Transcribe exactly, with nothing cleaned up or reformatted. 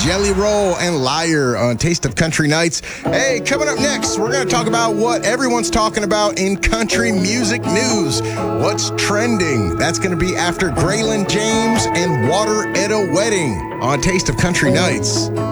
Jelly Roll and Liar on Taste of Country Nights. Hey, coming up next, we're going to talk about what everyone's talking about in country music news. What's trending? That's going to be after Graylin James and Water at a Wedding on Taste of Country Nights.